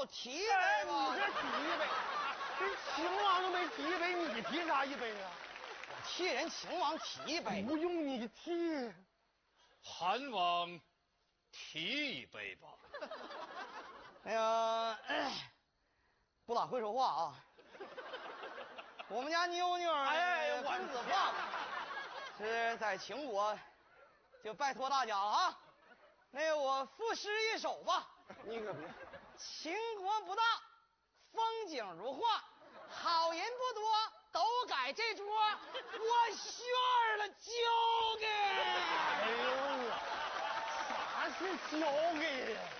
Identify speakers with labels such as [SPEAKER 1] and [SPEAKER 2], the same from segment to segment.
[SPEAKER 1] 我提一杯吧。
[SPEAKER 2] 你这提一杯，人秦王都没提一杯，你提啥一杯啊？
[SPEAKER 1] 我替人秦王提一杯。
[SPEAKER 2] 不用你提，
[SPEAKER 3] 韩王提一杯吧。
[SPEAKER 1] 那个，不咋会说话啊。我们家妞妞公子放是在秦国，就拜托大家了啊。那个我赋诗一首吧。
[SPEAKER 2] 你可别。
[SPEAKER 1] 秦国不大，风景如画，好人不多，都改这桌，我炫了交给。
[SPEAKER 2] 哎呦我，啥是交给呀？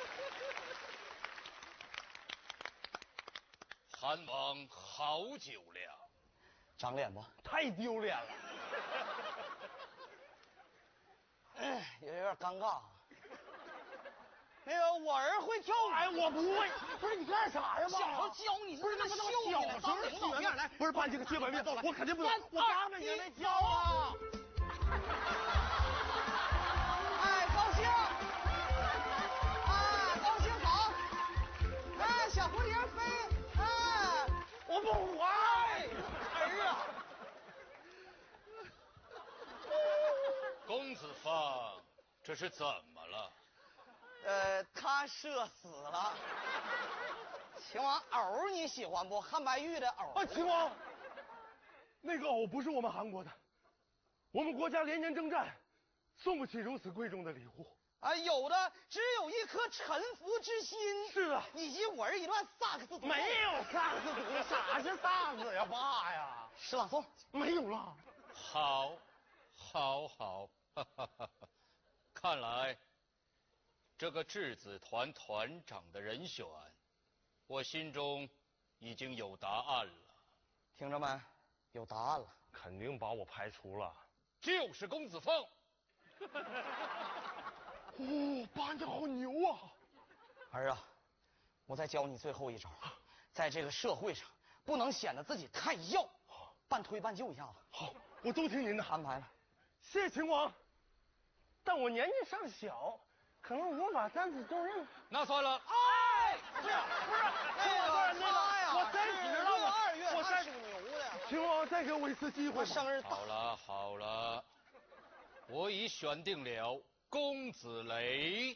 [SPEAKER 3] 韩王好酒量，
[SPEAKER 1] 长脸不？
[SPEAKER 2] 太丢脸了。
[SPEAKER 1] 有点尴尬啊。那个我儿会跳舞。
[SPEAKER 2] 哎，我不会。不是你干啥呀？
[SPEAKER 1] 小时候教你
[SPEAKER 2] 不是那不能
[SPEAKER 1] 秀
[SPEAKER 2] 小时候
[SPEAKER 1] 领导面来，
[SPEAKER 2] 不是办这个血本面，我肯定不能。我嘎巴也来跳啊！
[SPEAKER 1] 哎，高兴啊，高兴好。哎，小蝴蝶飞。哎，
[SPEAKER 2] 我不会。
[SPEAKER 1] 儿啊。
[SPEAKER 3] 公子放，这是怎么了？
[SPEAKER 1] 他射死了。秦王藕你喜欢不？汉白玉的藕。
[SPEAKER 2] 啊，秦王，那个藕不是我们韩国的，我们国家连年征战，送不起如此贵重的礼物。
[SPEAKER 1] 啊，有的只有一颗臣服之心。
[SPEAKER 2] 是啊，
[SPEAKER 1] 以及我儿一段萨克斯独奏。
[SPEAKER 2] 没有萨克斯独奏，啥是萨克斯呀，爸呀？
[SPEAKER 1] 诗朗诵
[SPEAKER 2] 没有了。
[SPEAKER 3] 好，好，好，哈哈哈！看来这个质子团团长的人选，我心中已经有答案了。
[SPEAKER 1] 听着没？有答案了。
[SPEAKER 2] 肯定把我排除了。
[SPEAKER 3] 就是公子凤。
[SPEAKER 2] 哦，爸你好牛啊！
[SPEAKER 1] 儿啊，我再教你最后一招，在这个社会上不能显得自己太要，半推半就一下子。
[SPEAKER 2] 好，我都听您的
[SPEAKER 1] 安排了。
[SPEAKER 2] 谢秦王，但我年纪尚小，可能无法担此重任。
[SPEAKER 3] 那算了。
[SPEAKER 1] 哎，
[SPEAKER 2] 不是，我30了，我
[SPEAKER 1] 他属牛的。
[SPEAKER 2] 秦王再给我一次机会。
[SPEAKER 1] 我生日
[SPEAKER 3] 好了好了，我已选定了公子雷。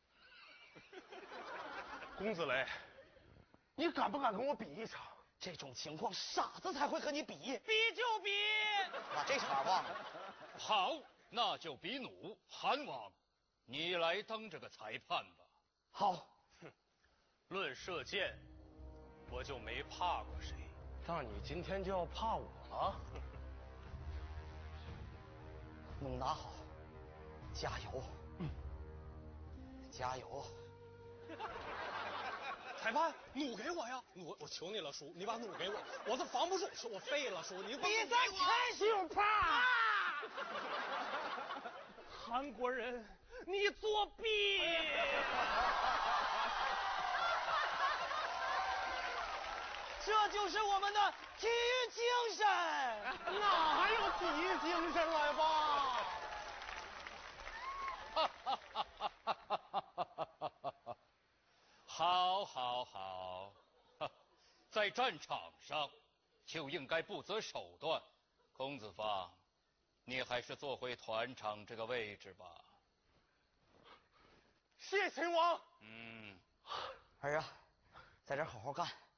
[SPEAKER 2] 公子雷，你敢不敢跟我比一场？
[SPEAKER 1] 这种情况，傻子才会和你比。
[SPEAKER 2] 比就比。
[SPEAKER 1] 把这茬忘了。
[SPEAKER 3] 好，那就比弩。韩王，你来当这个裁判吧。
[SPEAKER 1] 好。
[SPEAKER 4] 论射箭，我就没怕过谁。
[SPEAKER 2] 那你今天就要怕我了。
[SPEAKER 1] 弩拿好，加油。加油。
[SPEAKER 4] 裁判，弩给我呀！我求你了，叔，你把弩给我，我都防不住，我废了，叔，你
[SPEAKER 1] 比赛开始有怕。
[SPEAKER 2] 韩国人，你作弊！
[SPEAKER 1] 这就是我们的体育精神。
[SPEAKER 2] 哪还有体育精神了呀，爸？
[SPEAKER 3] 好，好，好，在战场上就应该不择手段。公子方，你还是坐回团长这个位置吧。
[SPEAKER 2] 谢秦王。
[SPEAKER 1] 儿啊，在这好好干，